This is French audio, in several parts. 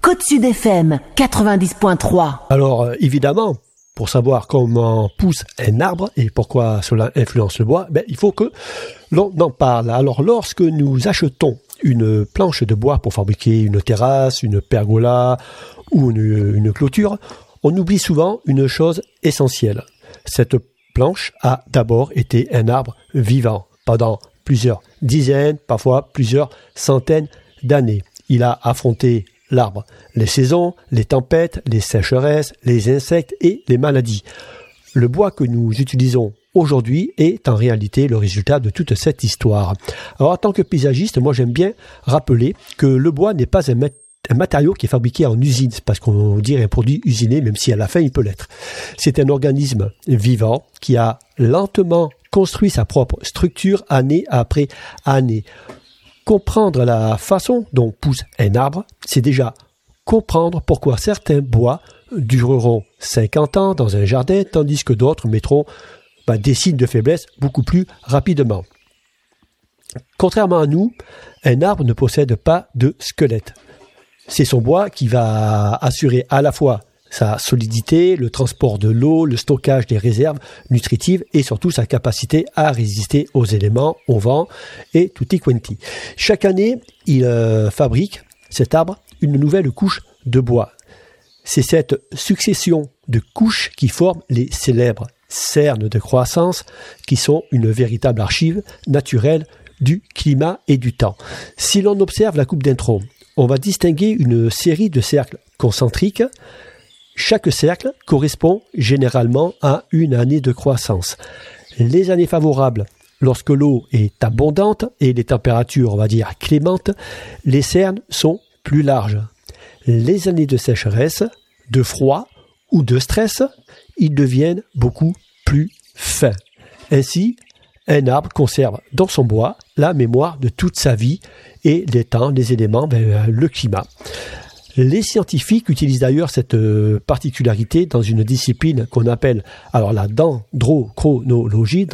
Côte-Sud FM 90.3. Alors, évidemment, pour savoir comment pousse un arbre et pourquoi cela influence le bois, il faut que l'on en parle. Alors, lorsque nous achetons une planche de bois pour fabriquer une terrasse, une pergola ou une clôture, on oublie souvent une chose essentielle. Cette planche a d'abord été un arbre vivant pendant plusieurs dizaines, parfois plusieurs centaines d'années. Il a affronté l'arbre, les saisons, les tempêtes, les sécheresses, les insectes et les maladies. Le bois que nous utilisons aujourd'hui est en réalité le résultat de toute cette histoire. Alors en tant que paysagiste, moi j'aime bien rappeler que le bois n'est pas un matériau qui est fabriqué en usine, parce qu'on dirait un produit usiné, même si à la fin il peut l'être. C'est un organisme vivant qui a lentement construit sa propre structure année après année. Comprendre la façon dont pousse un arbre, c'est déjà comprendre pourquoi certains bois dureront 50 ans dans un jardin, tandis que d'autres mettront des signes de faiblesse beaucoup plus rapidement. Contrairement à nous, un arbre ne possède pas de squelette. C'est son bois qui va assurer à la fois sa solidité, le transport de l'eau, le stockage des réserves nutritives et surtout sa capacité à résister aux éléments, au vent et tutti quanti. Chaque année, il fabrique, cet arbre, une nouvelle couche de bois. C'est cette succession de couches qui forment les célèbres cernes de croissance qui sont une véritable archive naturelle du climat et du temps. Si l'on observe la coupe d'un tronc, on va distinguer une série de cercles concentriques. Chaque cercle correspond généralement à une année de croissance. Les années favorables, lorsque l'eau est abondante et les températures, on va dire, clémentes, les cernes sont plus larges. Les années de sécheresse, de froid ou de stress, ils deviennent beaucoup plus fins. Ainsi, un arbre conserve dans son bois la mémoire de toute sa vie et les temps, les éléments, le climat. Les scientifiques utilisent d'ailleurs cette particularité dans une discipline qu'on appelle la dendrochronologie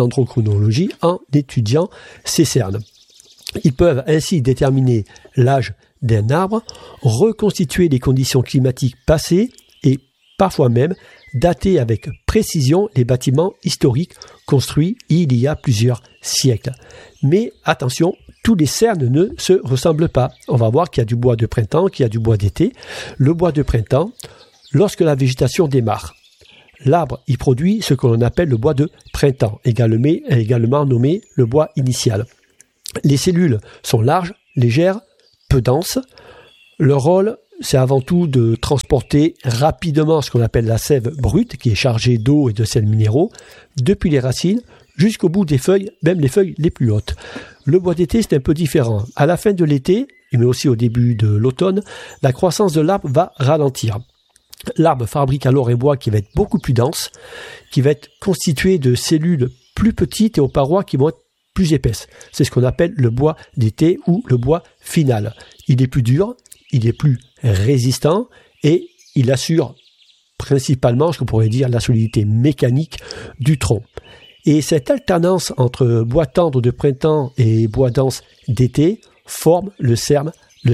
en étudiant ces cernes. Ils peuvent ainsi déterminer l'âge d'un arbre, reconstituer les conditions climatiques passées et parfois même dater avec précision les bâtiments historiques construits il y a plusieurs siècles. Mais attention, tous les cernes ne se ressemblent pas. On va voir qu'il y a du bois de printemps, qu'il y a du bois d'été. Le bois de printemps, lorsque la végétation démarre, l'arbre y produit ce que l'on appelle le bois de printemps, également nommé le bois initial. Les cellules sont larges, légères, peu denses. Leur rôle, c'est avant tout de transporter rapidement ce qu'on appelle la sève brute, qui est chargée d'eau et de sels minéraux, depuis les racines jusqu'au bout des feuilles, même les feuilles les plus hautes. Le bois d'été, c'est un peu différent. À la fin de l'été, mais aussi au début de l'automne, la croissance de l'arbre va ralentir. L'arbre fabrique alors un bois qui va être beaucoup plus dense, qui va être constitué de cellules plus petites et aux parois qui vont être plus épaisses. C'est ce qu'on appelle le bois d'été ou le bois final. Il est plus dur, il est plus résistant et il assure principalement, ce qu'on pourrait dire, la solidité mécanique du tronc. Et cette alternance entre bois tendre de printemps et bois dense d'été forme le cerne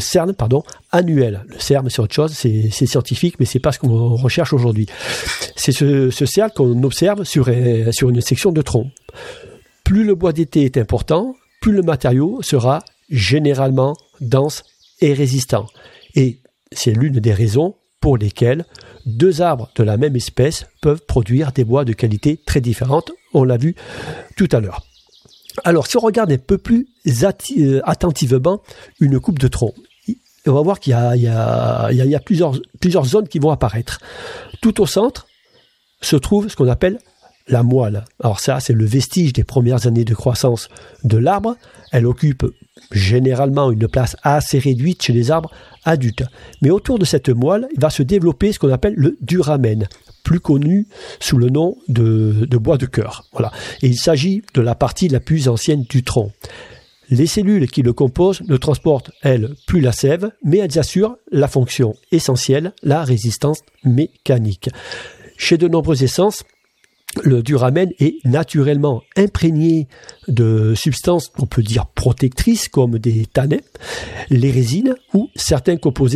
annuel. Le cerne, c'est autre chose, c'est scientifique, mais c'est pas ce qu'on recherche aujourd'hui. C'est ce cerne qu'on observe sur une section de tronc. Plus le bois d'été est important, plus le matériau sera généralement dense et résistant. Et c'est l'une des raisons pour lesquelles deux arbres de la même espèce peuvent produire des bois de qualité très différente. On l'a vu tout à l'heure. Alors, si on regarde un peu plus attentivement une coupe de tronc, on va voir qu'il y a plusieurs zones qui vont apparaître. Tout au centre se trouve ce qu'on appelle la moelle. Alors ça, c'est le vestige des premières années de croissance de l'arbre. Elle occupe généralement une place assez réduite chez les arbres adultes. Mais autour de cette moelle, il va se développer ce qu'on appelle le duramen, plus connu sous le nom de bois de cœur. Voilà. Et il s'agit de la partie la plus ancienne du tronc. Les cellules qui le composent ne transportent, elles, plus la sève, mais elles assurent la fonction essentielle, la résistance mécanique. Chez de nombreuses essences, le duramen est naturellement imprégné de substances, on peut dire protectrices, comme des tanins, les résines ou certains composés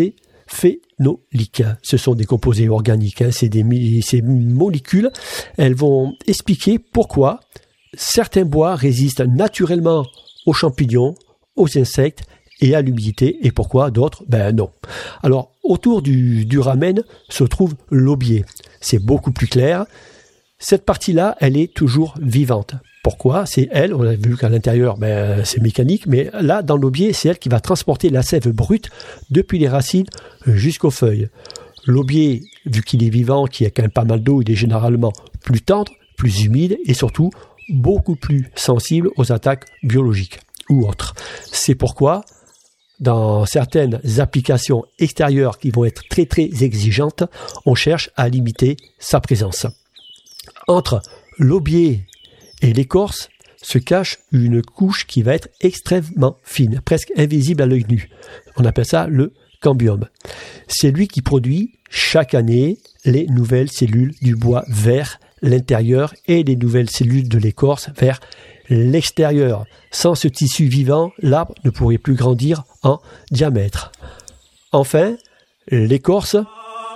phénoliques. Ce sont des composés organiques, ces molécules. Elles vont expliquer pourquoi certains bois résistent naturellement aux champignons, aux insectes et à l'humidité, et pourquoi d'autres, non. Alors, autour du duramen se trouve l'aubier. C'est beaucoup plus clair. Cette partie-là, elle est toujours vivante. Pourquoi ? C'est elle, on a vu qu'à l'intérieur, c'est mécanique, mais là, dans l'aubier, c'est elle qui va transporter la sève brute depuis les racines jusqu'aux feuilles. L'aubier, vu qu'il est vivant, qu'il y a quand même pas mal d'eau, il est généralement plus tendre, plus humide et surtout beaucoup plus sensible aux attaques biologiques ou autres. C'est pourquoi, dans certaines applications extérieures qui vont être très très exigeantes, on cherche à limiter sa présence. Entre l'aubier et l'écorce se cache une couche qui va être extrêmement fine, presque invisible à l'œil nu. On appelle ça le cambium. C'est lui qui produit chaque année les nouvelles cellules du bois vers l'intérieur et les nouvelles cellules de l'écorce vers l'extérieur. Sans ce tissu vivant, l'arbre ne pourrait plus grandir en diamètre. Enfin, l'écorce